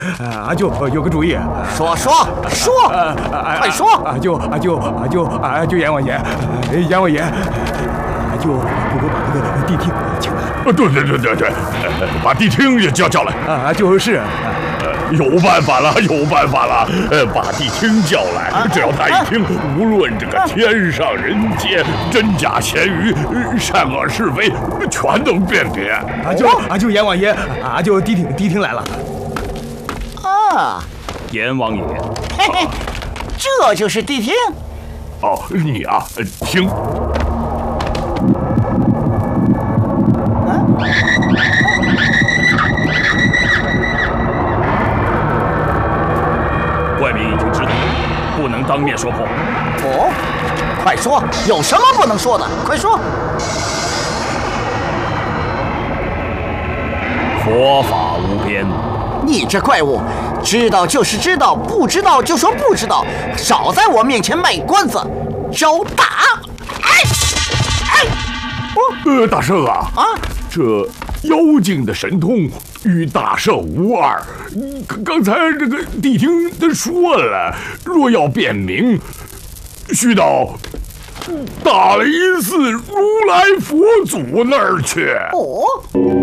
就有个主意。 说，快说！ 就阎王爷，阎王爷，就不如把那个谛听请来。 对，把谛听也叫来。 就是。 有办法了！把谛听叫来，只要他一听，无论这个天上人间、真假咸鱼、善恶是非，全能辨别。 就阎王爷，就谛听来了。 阎王爷， 嘿嘿，这就是谛听。 哦，你啊，听。 怪民已经知道，不能当面说破。 哦，快说，有什么不能说的？快说。 佛法无边。 你这怪物，知道就是知道，不知道就说不知道，少在我面前卖关子，招打！ 大圣啊，这妖精的神通与大圣无二。刚才这个谛听他说了，若要辨明，须到大雷寺如来佛祖那儿去。 哦。